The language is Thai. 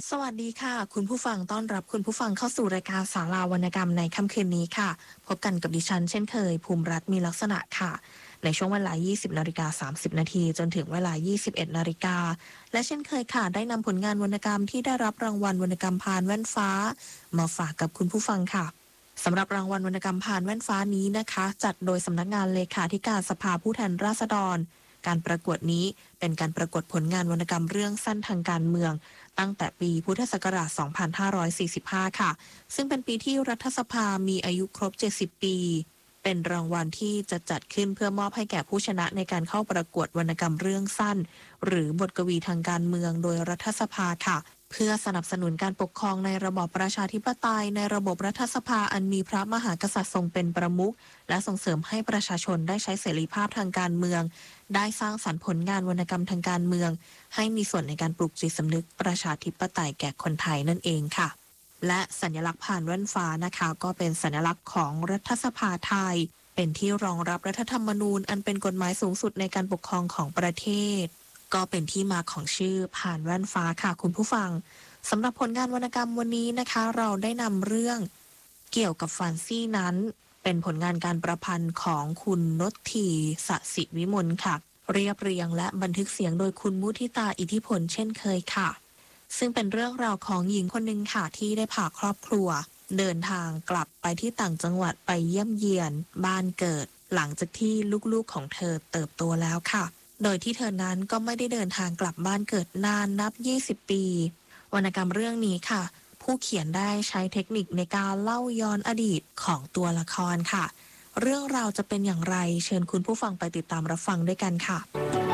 สวัสดีค่ะคุณผู้ฟังต้อนรับคุณผู้ฟังเข้าสู่รายการศาลาวรรณกรรมในค่ำคืนนี้ค่ะพบกันกับดิฉันเช่นเคยภูมิรัตน์มีลักษณะค่ะในช่วงเวลา 20:30 นาทีจนถึงเวลา 21 นาฬิกาและเช่นเคยค่ะได้นำผลงานวรรณกรรมที่ได้รับรางวัลวรรณกรรมพานแว่นฟ้ามาฝากกับคุณผู้ฟังค่ะสำหรับรางวัลวรรณกรรมพานแว่นฟ้านี้นะคะจัดโดยสำนักงานเลขาธิการสภาผู้แทนราษฎรการประกวดนี้เป็นการประกวดผลงานวรรณกรรมเรื่องสั้นทางการเมืองตั้งแต่ปีพุทธศักราช 2545 ค่ะ ซึ่งเป็นปีที่รัฐสภามีอายุครบ 70 ปี เป็นรางวัลที่จะจัดขึ้นเพื่อมอบให้แก่ผู้ชนะในการเข้าประกวดวรรณกรรมเรื่องสั้นหรือบทกวีทางการเมืองโดยรัฐสภาค่ะเพื่อสนับสนุนการปกครองในระบอบประชาธิปไตยในระบบรัฐสภาอันมีพระมหากษัตริย์ทรงเป็นประมุขและส่งเสริมให้ประชาชนได้ใช้เสรีภาพทางการเมืองได้สร้างสรรค์ผลงานวรรณกรรมทางการเมืองให้มีส่วนในการปลุกจิตสำนึกประชาธิปไตยแก่คนไทยนั่นเองค่ะและสัญลักษณ์ผ่านแว่นฟ้านะคะก็เป็นสัญลักษณ์ของรัฐสภาไทยเป็นที่รองรับรัฐธรรมนูญอันเป็นกฎหมายสูงสุดในการปกครองของประเทศก็เป็นที่มาของชื่อผ่านแว่นฟ้าค่ะคุณผู้ฟังสำหรับผลงานวรรณกรรมวันนี้นะคะเราได้นำเรื่องเกี่ยวกับฟานซี่นั้นเป็นผลงานการประพันธ์ของคุณนทธีสศิวิมลค่ะเรียบเรียงและบันทึกเสียงโดยคุณมุทิตาอิทธิพลเช่นเคยค่ะซึ่งเป็นเรื่องราวของหญิงคนหนึ่งค่ะที่ได้พาครอบครัวเดินทางกลับไปที่ต่างจังหวัดไปเยี่ยมเยียนบ้านเกิดหลังจากที่ลูกๆของเธอเติบโตแล้วค่ะโดยที่เธอนั้นก็ไม่ได้เดินทางกลับบ้านเกิดนานนับ20 ปีวรรณกรรมเรื่องนี้ค่ะผู้เขียนได้ใช้เทคนิคในการเล่าย้อนอดีตของตัวละครค่ะเรื่องราวจะเป็นอย่างไรเชิญคุณผู้ฟังไปติดตามรับฟังด้วยกันค่ะ